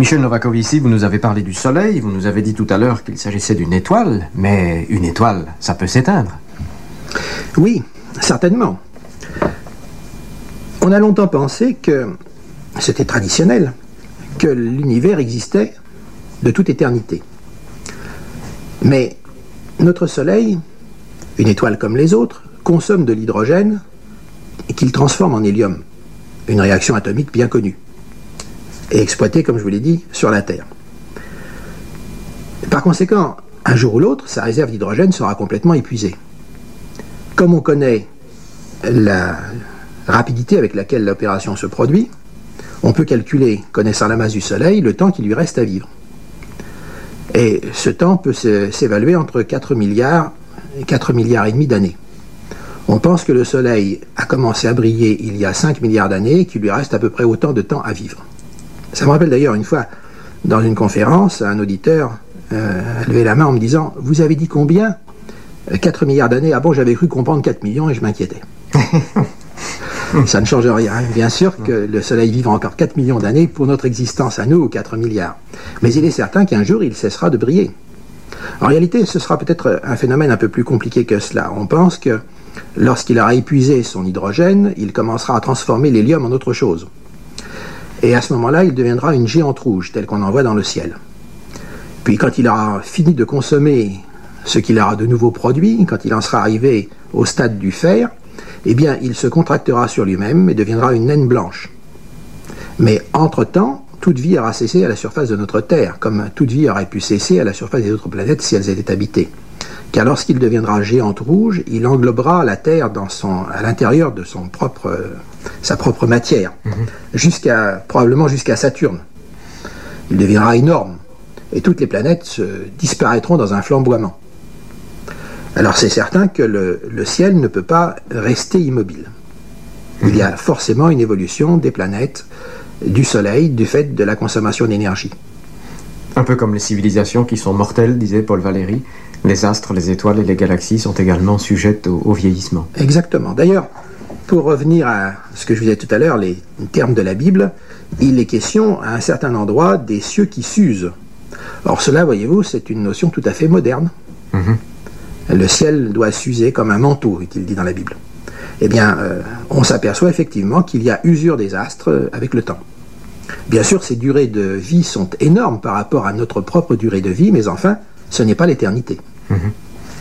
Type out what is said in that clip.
Michel Novakovici, vous nous avez parlé du soleil, vous nous avez dit tout à l'heure qu'il s'agissait d'une étoile, mais une étoile, ça peut s'éteindre. Oui, certainement. On a longtemps pensé que, c'était traditionnel, que l'univers existait de toute éternité. Mais notre soleil, une étoile comme les autres, consomme de l'hydrogène qu'il transforme en hélium, une réaction atomique bien connue, et exploitée, comme je vous l'ai dit, sur la Terre. Par conséquent, un jour ou l'autre, sa réserve d'hydrogène sera complètement épuisée. Comme on connaît la rapidité avec laquelle l'opération se produit, on peut calculer, connaissant la masse du Soleil, le temps qui lui reste à vivre. Et ce temps peut s'évaluer entre 4 milliards et 4 milliards et demi d'années. On pense que le Soleil a commencé à briller il y a 5 milliards d'années et qu'il lui reste à peu près autant de temps à vivre. Ça me rappelle d'ailleurs une fois, dans une conférence, un auditeur a levé la main en me disant « Vous avez dit combien ? 4 milliards d'années. Ah bon, j'avais cru comprendre 4 millions et je m'inquiétais. » Ça ne change rien. Bien sûr que le Soleil vivra encore 4 millions d'années pour notre existence à nous, ou 4 milliards. Mais il est certain qu'un jour, il cessera de briller. En réalité, ce sera peut-être un phénomène un peu plus compliqué que cela. On pense que lorsqu'il aura épuisé son hydrogène, il commencera à transformer l'hélium en autre chose. Et à ce moment-là, il deviendra une géante rouge, telle qu'on en voit dans le ciel. Puis quand il aura fini de consommer ce qu'il aura de nouveau produit, quand il en sera arrivé au stade du fer, eh bien, il se contractera sur lui-même et deviendra une naine blanche. Mais entre-temps, toute vie aura cessé à la surface de notre Terre, comme toute vie aurait pu cesser à la surface des autres planètes si elles étaient habitées. Car lorsqu'il deviendra géante rouge, il englobera la Terre à l'intérieur de sa propre matière, probablement jusqu'à Saturne. Il deviendra énorme, et toutes les planètes disparaîtront dans un flamboiement. Alors c'est certain que le ciel ne peut pas rester immobile. Il y a forcément une évolution des planètes, du Soleil, du fait de la consommation d'énergie. Un peu comme les civilisations qui sont mortelles, disait Paul Valéry, les astres, les étoiles et les galaxies sont également sujettes au vieillissement. Exactement. D'ailleurs, pour revenir à ce que je vous disais tout à l'heure, les termes de la Bible, il est question à un certain endroit des cieux qui s'usent. Or cela, voyez-vous, c'est une notion tout à fait moderne. Le ciel doit s'user comme un manteau, est-il dit dans la Bible. Eh bien, on s'aperçoit effectivement qu'il y a usure des astres avec le temps. Bien sûr, ces durées de vie sont énormes par rapport à notre propre durée de vie, mais enfin, ce n'est pas l'éternité.